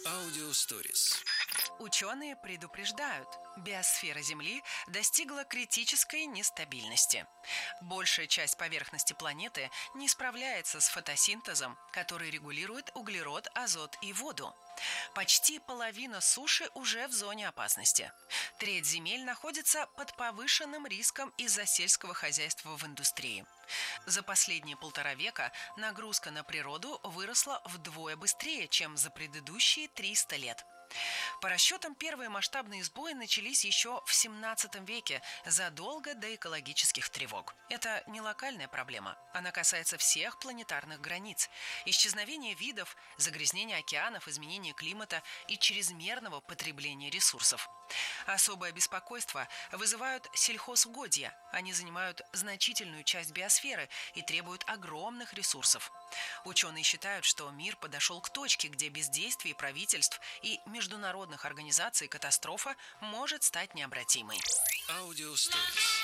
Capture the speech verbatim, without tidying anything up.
Аудиосторис. Ученые предупреждают, биосфера Земли достигла критической нестабильности. Большая часть поверхности планеты не справляется с фотосинтезом, который регулирует углерод, азот и воду. Почти половина суши уже в зоне опасности. Треть земель находится под повышенным риском из-за сельского хозяйства в индустрии. За последние полтора века нагрузка на природу выросла вдвое быстрее, чем за предыдущие триста лет. По расчетам, первые масштабные сбои начались еще в семнадцатом веке, задолго до экологических тревог. Это не локальная проблема. Она касается всех планетарных границ. Исчезновения видов, загрязнения океанов, изменения климата и чрезмерного потребления ресурсов. Особое беспокойство вызывают сельхоzuгодья. Они занимают значительную часть биосферы и требуют огромных ресурсов. Ученые считают, что мир подошел к точке, где без действий правительств и международных организаций катастрофа может стать необратимой. Аудиосторис.